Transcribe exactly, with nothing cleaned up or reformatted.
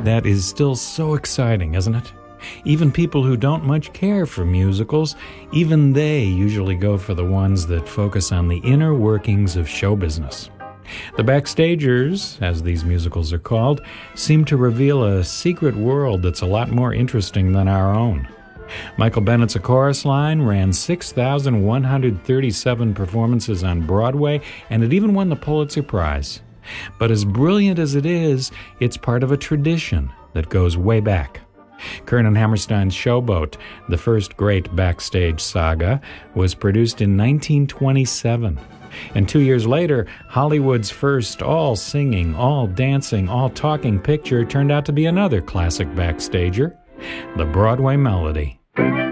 That is still so exciting, isn't it? Even people who don't much care for musicals, even they usually go for the ones that focus on the inner workings of show business. The Backstagers, as these musicals are called, seem to reveal a secret world that's a lot more interesting than our own. Michael Bennett's A Chorus Line ran six thousand one hundred thirty-seven performances on Broadway, and it even won the Pulitzer Prize. But as brilliant as it is, it's part of a tradition that goes way back. Kern Hammerstein's Showboat, the first great backstage saga, was produced in nineteen twenty-seven. And two years later, Hollywood's first all-singing, all-dancing, all-talking picture turned out to be another classic backstager, The Broadway Melody.